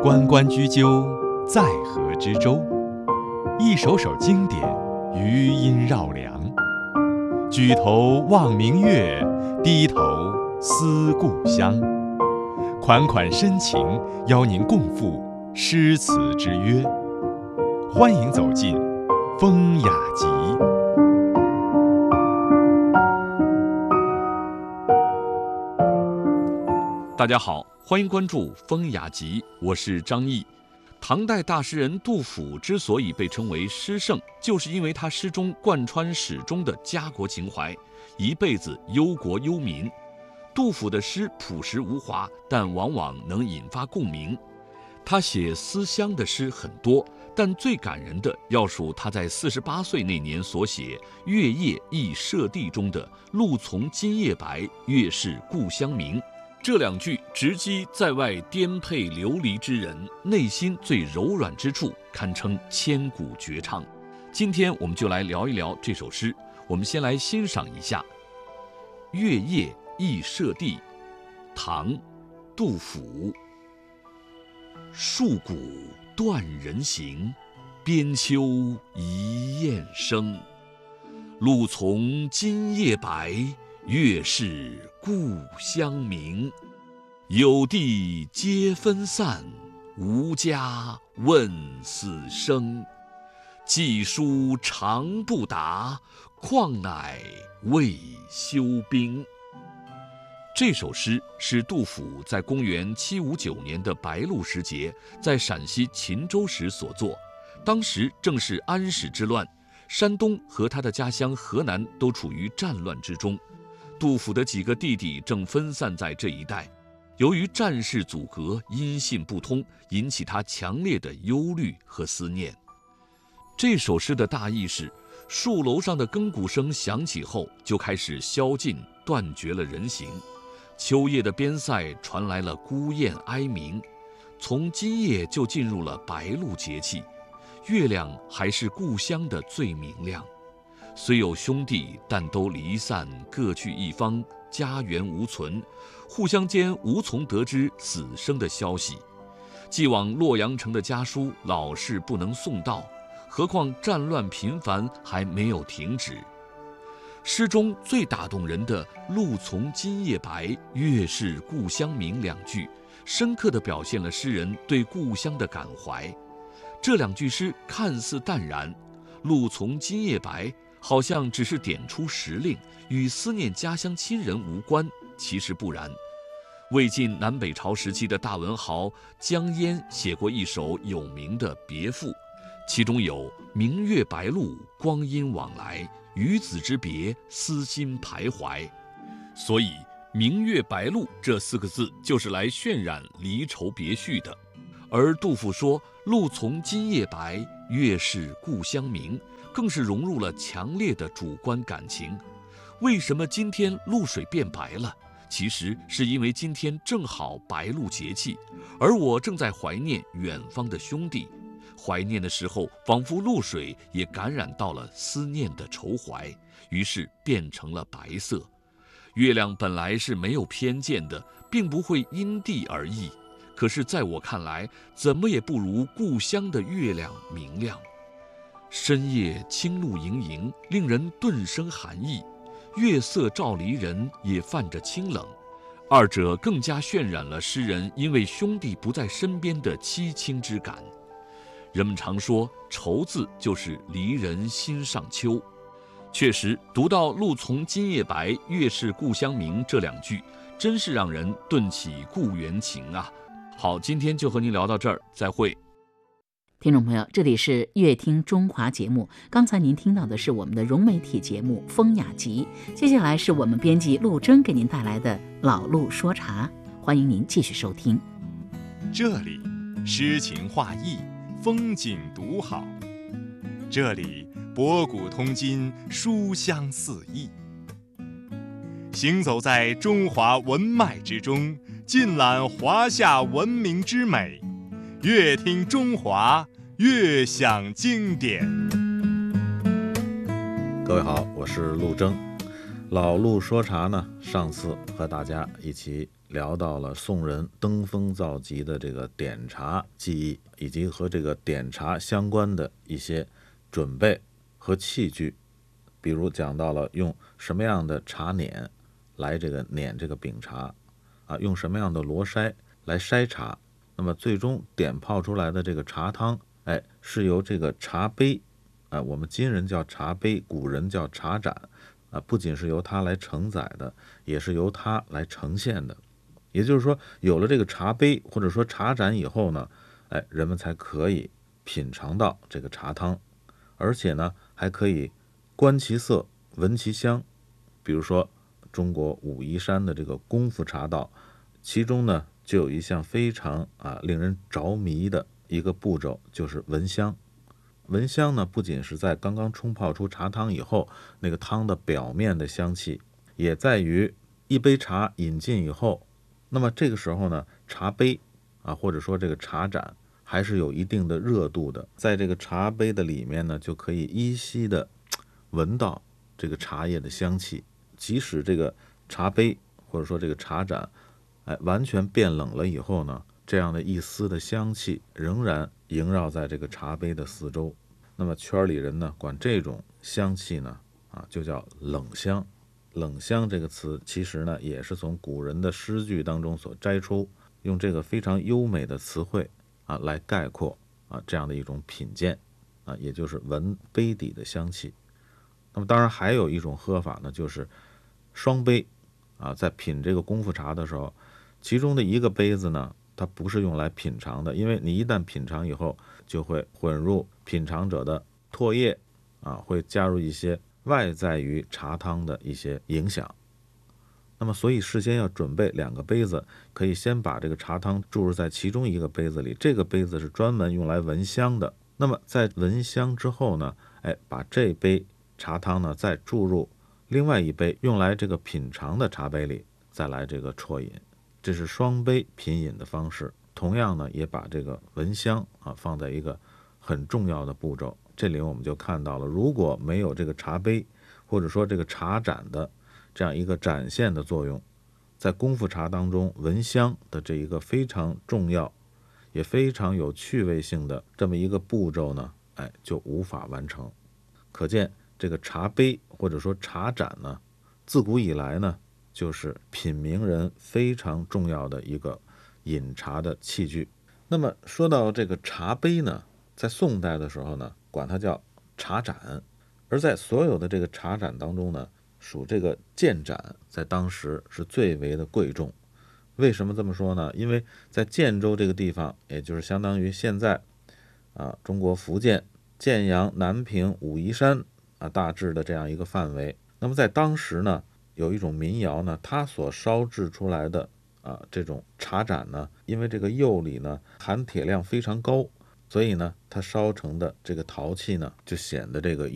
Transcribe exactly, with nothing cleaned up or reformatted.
关关雎鸠，在河之洲。一首首经典，余音绕梁。举头望明月，低头思故乡。款款深情，邀您共赴诗词之约。欢迎走进风雅集。 大家好，欢迎关注风雅集，我是张毅。唐代大诗人杜甫之所以被称为诗圣，就是因为他诗中贯穿始终的家国情怀，一辈子忧国忧民。杜甫的诗朴实无华，但往往能引发共鸣。他写思乡的诗很多，但最感人的要数他在四十八岁那年所写《月夜忆舍弟》中的“露从今夜白，月是故乡明”。这两句直击在外颠沛流离之人内心最柔软之处，堪称千古绝唱。今天我们就来聊一聊这首诗。我们先来欣赏一下《月夜忆舍弟》，唐·杜甫。戍鼓断人行，边秋一雁声。露从今夜白，月是故乡明。有地皆分散，无家问死生。寄书长不达，况乃未休兵。这首诗是杜甫在公元七五九年的白露时节，在陕西秦州时所作。当时正是安史之乱，山东和他的家乡河南都处于战乱之中。杜甫的几个弟弟正分散在这一带，由于战事阻隔，音信不通，引起他强烈的忧虑和思念。这首诗的大意是，戍楼上的更鼓声响起后，就开始宵禁，断绝了人行。秋夜的边塞传来了孤雁哀鸣，从今夜就进入了白露节气，月亮还是故乡的最明亮。虽有兄弟，但都离散，各去一方，家园无存，互相间无从得知死生的消息。寄往洛阳城的家书老是不能送到，何况战乱频繁还没有停止。诗中最打动人的“露从今夜白，月是故乡明”两句，深刻地表现了诗人对故乡的感怀。这两句诗看似淡然，“露从今夜白”好像只是点出时令，与思念家乡亲人无关，其实不然。魏晋南北朝时期的大文豪江淹写过一首有名的别赋，其中有“明月白露，光阴往来，与子之别，思心徘徊”。所以“明月白露”这四个字就是来渲染离愁别绪的。而杜甫说“露从今夜白，月是故乡明”，更是融入了强烈的主观感情。为什么今天露水变白了？其实是因为今天正好白露节气，而我正在怀念远方的兄弟。怀念的时候，仿佛露水也感染到了思念的愁怀，于是变成了白色。月亮本来是没有偏见的，并不会因地而异，可是在我看来，怎么也不如故乡的月亮明亮。深夜清露盈盈，令人顿生寒意，月色照离人，也泛着清冷。二者更加渲染了诗人因为兄弟不在身边的凄清之感。人们常说愁字就是离人心上秋，确实读到“露从今夜白，月是故乡明”这两句，真是让人顿起故园情啊。好，今天就和您聊到这儿，再会。 听众朋友，这里是乐听中华节目，刚才您听到的是我们的融媒体节目《风雅集》，接下来是我们编辑陆征给您带来的老陆说茶，欢迎您继续收听。 这里诗情画意，风景独好，这里博古通今，书香四溢。行走在中华文脉之中，尽览华夏文明之美，越听中华，越享经典。 各位好，我是陆征。老陆说茶呢，上次和大家一起聊到了宋人登峰造极的这个点茶技艺，以及和这个点茶相关的一些准备和器具，比如讲到了用什么样的茶碾来这个碾这个饼茶啊，用什么样的罗筛来筛茶，那么最终点泡出来的这个茶汤，哎，是由这个茶杯啊，我们今人叫茶杯，古人叫茶盏啊，不仅是由它来承载的，也是由它来呈现的。也就是说，有了这个茶杯或者说茶盏以后呢，哎，人们才可以品尝到这个茶汤，而且呢，还可以观其色，闻其香。比如说，中国武夷山的这个功夫茶道，其中呢，就有一项非常啊令人着迷的一个步骤，就是闻香。闻香呢，不仅是在刚刚冲泡出茶汤以后，那个汤的表面的香气，也在于一杯茶饮尽以后，那么这个时候呢，茶杯啊，或者说这个茶盏还是有一定的热度的，在这个茶杯的里面呢，就可以依稀的闻到这个茶叶的香气。即使这个茶杯或者说这个茶盏，哎，完全变冷了以后呢，这样的一丝的香气仍然萦绕在这个茶杯的四周。那么圈里人呢，管这种香气呢，啊，就叫冷香。冷香这个词其实呢，也是从古人的诗句当中所摘出，用这个非常优美的词汇啊来概括啊这样的一种品鉴啊，也就是闻杯底的香气。那么当然还有一种喝法呢，就是双杯啊，在品这个功夫茶的时候，其中的一个杯子呢，它不是用来品尝的，因为你一旦品尝以后，就会混入品尝者的唾液啊，会加入一些外在于茶汤的一些影响。那么所以事先要准备两个杯子，可以先把这个茶汤注入在其中一个杯子里，这个杯子是专门用来闻香的。那么在闻香之后呢，哎，把这杯茶汤呢再注入另外一杯用来这个品尝的茶杯里，再来这个啜饮，这是双杯品饮的方式。同样呢，也把这个闻香啊放在一个很重要的步骤。这里我们就看到了，如果没有这个茶杯或者说这个茶盏的这样一个展现的作用，在功夫茶当中闻香的这一个非常重要也非常有趣味性的这么一个步骤呢，哎，就无法完成。可见这个茶杯或者说茶盏呢，自古以来呢，就是品茗人非常重要的一个饮茶的器具。那么说到这个茶杯呢，在宋代的时候呢，管它叫茶盏，而在所有的这个茶盏当中呢，属这个建盏在当时是最为的贵重。为什么这么说呢？因为在建州这个地方，也就是相当于现在啊中国福建建阳、南平、武夷山啊大致的这样一个范围。那么在当时呢，有一种民窑呢，它所烧制出来的啊这种茶盏呢，因为这个釉里呢含铁量非常高，所以呢它烧成的这个陶器呢就显得这个